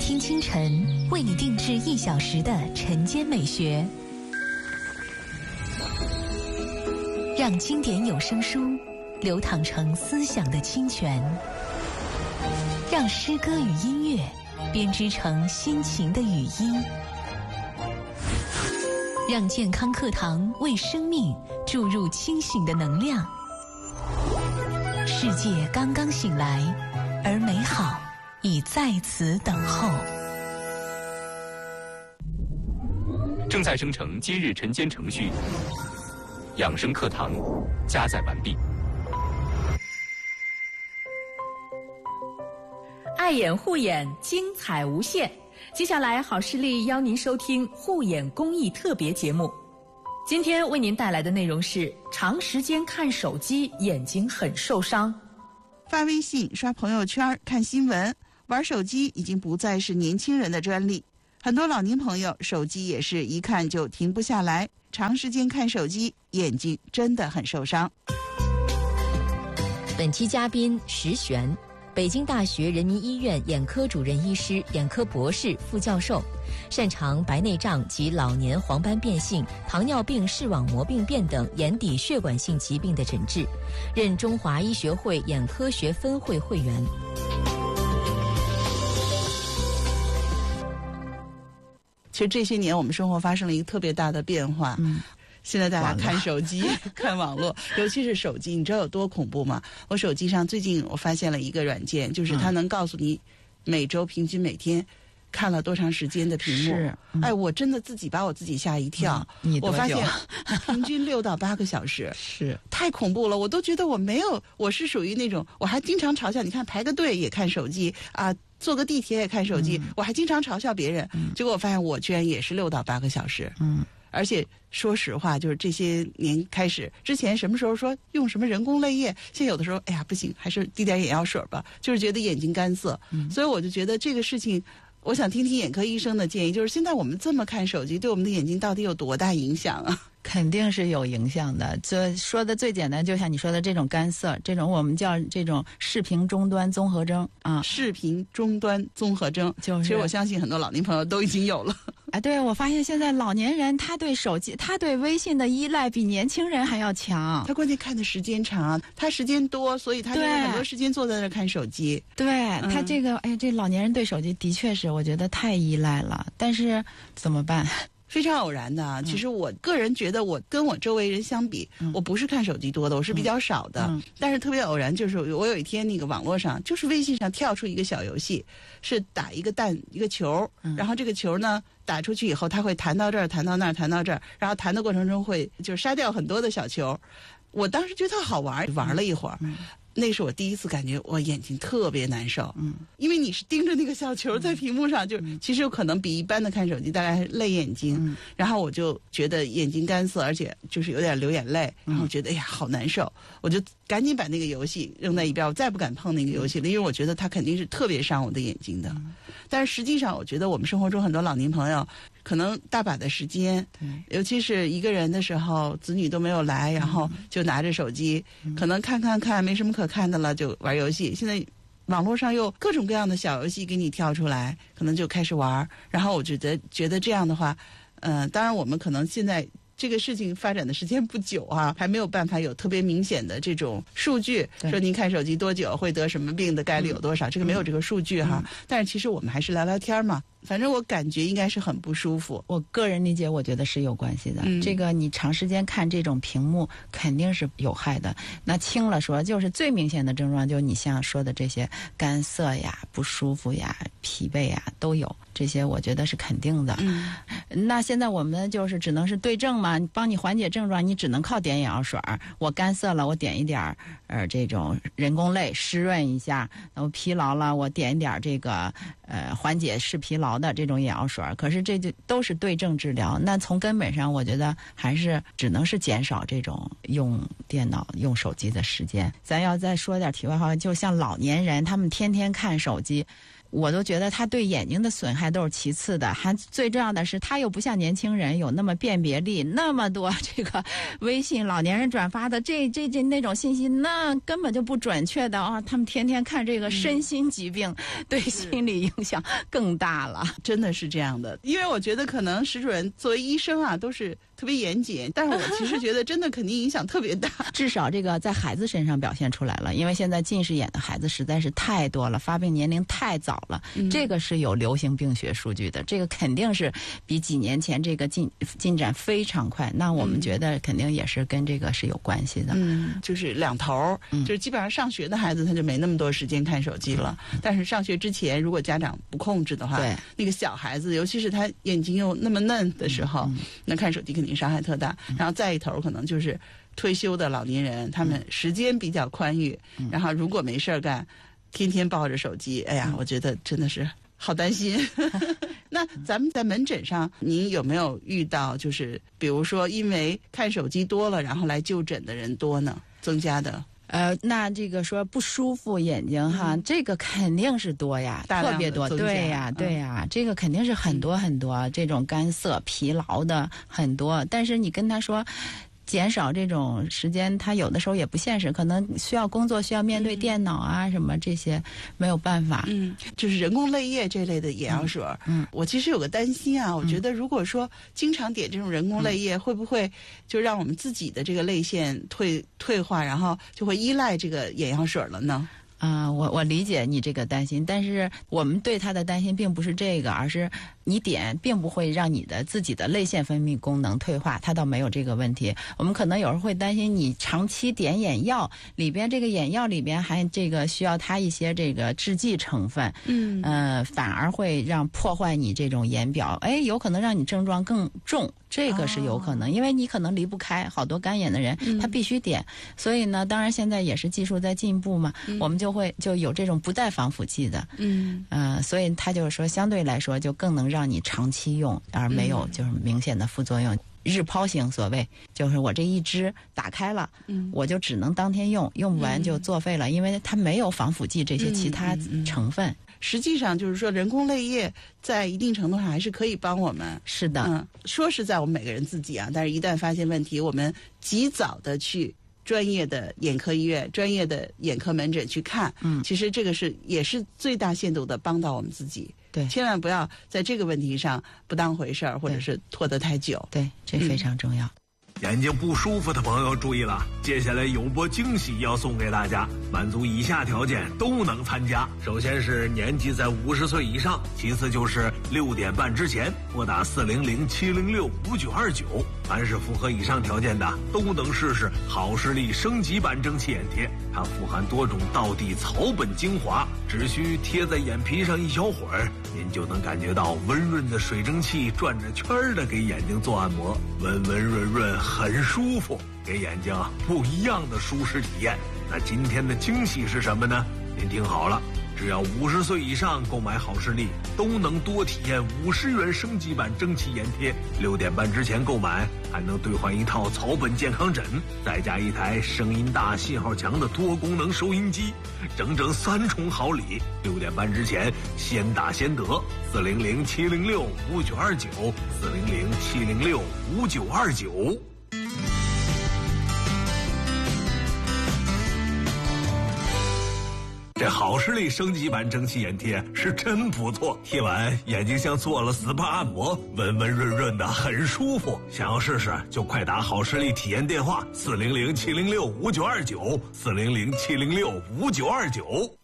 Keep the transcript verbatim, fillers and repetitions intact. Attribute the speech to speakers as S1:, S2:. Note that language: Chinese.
S1: 听清晨，为你定制一小时的晨间美学，让经典有声书流淌成思想的清泉，让诗歌与音乐编织成心情的语音，让健康课堂为生命注入清醒的能量。世界刚刚醒来，而美好已在此等候。
S2: 正在生成今日晨间程序，养生课堂加载完毕。
S3: 爱眼护眼，精彩无限。接下来，好视力邀您收听护眼公益特别节目。今天为您带来的内容是：长时间看手机，眼睛很受伤。
S4: 发微信、刷朋友圈、看新闻、玩手机已经不再是年轻人的专利，很多老年朋友手机也是一看就停不下来，长时间看手机，眼睛真的很受伤。
S5: 本期嘉宾石璇，北京大学人民医院眼科主任医师、眼科博士、副教授，擅长白内障及老年黄斑变性、糖尿病视网膜病变等眼底血管性疾病的诊治，任中华医学会眼科学分会会员。
S4: 其实这些年我们生活发生了一个特别大的变化，嗯，现在大家看手机看网络，尤其是手机，你知道有多恐怖吗？我手机上最近我发现了一个软件，就是它能告诉你每周平均每天看了多长时间的屏幕。是、嗯、哎，我真的自己把我自己吓一跳、嗯、你多久？我发现平均六到八个小时是太恐怖了，我都觉得我没有，我是属于那种我还经常嘲笑，你看排个队也看手机啊，坐个地铁也看手机、嗯、我还经常嘲笑别人、嗯、结果我发现我居然也是六到八个小时。嗯，而且说实话，就是这些年开始，之前什么时候说用什么人工泪液，现在有的时候哎呀不行，还是滴点眼药水吧，就是觉得眼睛干涩、嗯、所以我就觉得这个事情我想听听眼科医生的建议，就是现在我们这么看手机对我们的眼睛到底有多大影响啊？
S6: 肯定是有影响的。这说的最简单，就像你说的这种干涩，这种我们叫这种视频终端综合征啊，
S4: 视频终端综合征，就是其实我相信很多老年朋友都已经有了。
S6: 哎，对，我发现现在老年人他对手机、他对微信的依赖比年轻人还要强。
S4: 他关键看的时间长，他时间多，所以他就有很多时间坐在那看手机。
S6: 对、
S4: 嗯、
S6: 他这个，哎，这老年人对手机的确是，我觉得太依赖了。但是怎么办？
S4: 非常偶然的，其实我个人觉得我跟我周围人相比、嗯、我不是看手机多的，我是比较少的、嗯嗯、但是特别偶然，就是我有一天那个网络上就是微信上跳出一个小游戏，是打一个弹一个球、嗯、然后这个球呢打出去以后它会弹到这儿弹到那儿弹到这儿，然后弹的过程中会就是杀掉很多的小球。我当时觉得好玩，玩了一会儿、嗯那是我第一次感觉我眼睛特别难受，嗯，因为你是盯着那个小球在屏幕上，嗯、就其实有可能比一般的看手机大概累眼睛，嗯，然后我就觉得眼睛干涩，而且就是有点流眼泪，然后觉得哎呀好难受，我就赶紧把那个游戏扔在一边，我再不敢碰那个游戏了，因为我觉得它肯定是特别伤我的眼睛的。嗯、但是实际上，我觉得我们生活中很多老年朋友可能大把的时间，尤其是一个人的时候，子女都没有来，然后就拿着手机，嗯、可能看看看没什么可看的了，就玩游戏。现在网络上有各种各样的小游戏给你跳出来，可能就开始玩。然后我觉得觉得这样的话，嗯、呃，当然我们可能现在这个事情发展的时间不久啊，还没有办法有特别明显的这种数据，说您看手机多久会得什么病的概率有多少，嗯、这个没有这个数据哈。嗯、但是其实我们还是聊聊天嘛。反正我感觉应该是很不舒服。
S6: 我个人理解，我觉得是有关系的。嗯、这个你长时间看这种屏幕，肯定是有害的。那轻了说，就是最明显的症状，就是你像说的这些干涩呀、不舒服呀、疲惫呀都有。这些我觉得是肯定的。嗯、那现在我们就是只能是对症嘛，帮你缓解症状，你只能靠点眼药水。我干涩了，我点一点呃这种人工泪湿润一下；我疲劳了，我点一点这个呃缓解视疲劳的这种眼药水。可是这就都是对症治疗。那从根本上，我觉得还是只能是减少这种用电脑、用手机的时间。咱要再说点题外话，就像老年人，他们天天看手机。 我都觉得它对眼睛的损害都是其次的，还最重要的是它又不像年轻人有那么辨别力，那么多这个微信老年人转发的这这这那种信息，那根本就不准确的啊！他们天天看这个身心疾病，嗯、对心理影响更大了，
S4: 真的是这样的。因为我觉得可能石主任作为医生啊，都是特别严谨，但是我其实觉得真的肯定影响特别大。
S6: 至少这个在孩子身上表现出来了，因为现在近视眼的孩子实在是太多了，发病年龄太早了，嗯、这个是有流行病学数据的，这个肯定是比几年前这个进进展非常快。那我们觉得肯定也是跟这个是有关系的。
S4: 嗯，就是两头，
S6: 嗯、
S4: 就是基本上上学的孩子他就没那么多时间看手机了，嗯、但是上学之前如果家长不控制的话，
S6: 对
S4: 那个小孩子，尤其是他眼睛又那么嫩的时候，
S6: 嗯、
S4: 那看手机肯定伤害特大。嗯、然后再一头可能就是退休的老年人，他们时间比较宽裕，嗯、然后如果没事儿干，天天抱着手机，哎呀，嗯、我觉得真的是好担心。那咱们在门诊上，您有没有遇到就是比如说因为看手机多了，然后来就诊的人多呢？增加的？
S6: 呃，那这个说不舒服眼睛哈，嗯、这个肯定是多呀，特别多，对呀，对呀，嗯、这个肯定是很多很多，嗯、这种干涩、疲劳的很多。但是你跟他说减少这种时间，他有的时候也不现实，可能需要工作，需要面对电脑啊、嗯、什么这些，没有办法。
S4: 嗯，就是人工泪液这类的眼药水。嗯，我其实有个担心啊，我觉得如果说经常点这种人工泪液，嗯、会不会就让我们自己的这个泪腺退退化，然后就会依赖这个眼药水了呢？
S6: 啊、呃，我我理解你这个担心，但是我们对他的担心并不是这个，而是你点并不会让你的自己的泪腺分泌功能退化，它倒没有这个问题。我们可能有时候会担心你长期点眼药，里边这个眼药里边还这个需要它一些这个制剂成分，嗯，呃，反而会让破坏你这种眼表，哎，有可能让你症状更重。这个是有可能，因为你可能离不开，好多干眼的人、嗯、他必须点，所以呢，当然现在也是技术在进步嘛，嗯、我们就会就有这种不带防腐剂的，嗯，呃，所以他就是说相对来说就更能让你长期用，而没有就是明显的副作用。嗯、日抛型所谓就是我这一支打开了，嗯、我就只能当天用，用不完就作废了，嗯、因为它没有防腐剂这些其他成分。嗯嗯嗯
S4: 实际上就是说，人工泪液在一定程度上还是可以帮我们。
S6: 是的，
S4: 嗯，说是在我们每个人自己啊，但是一旦发现问题，我们及早的去专业的眼科医院、专业的眼科门诊去看，嗯，其实这个是也是最大限度的帮到我们自己。
S6: 对，
S4: 千万不要在这个问题上不当回事儿，或者是拖得太久。
S6: 对，这非常重要。
S7: 嗯眼睛不舒服的朋友注意了，接下来有波惊喜要送给大家，满足以下条件都能参加。首先是年纪在五十岁以上，其次就是六点半之前拨打四零零七零六五九二九。凡是符合以上条件的，都能试试好视力升级版蒸汽眼贴。它富含多种道地草本精华，只需贴在眼皮上一小会儿，您就能感觉到温润的水蒸气转着圈儿的给眼睛做按摩，温温润润，很舒服，给眼睛不一样的舒适体验。那今天的惊喜是什么呢？您听好了，只要五十岁以上购买好视力，都能多体验五十元升级版蒸汽眼贴。六点半之前购买，还能兑换一套草本健康枕，再加一台声音大、信号强的多功能收音机，整整三重好礼。六点半之前先打先得，四零零七零六五九二九，四零零七零六五九二九。这好视力升级版蒸汽眼贴是真不错，贴完眼睛像做了 S P A 按摩，温温润润的，很舒服。想要试试就快打好视力体验电话四零零七零六五九二九，四零零七零六五九二九。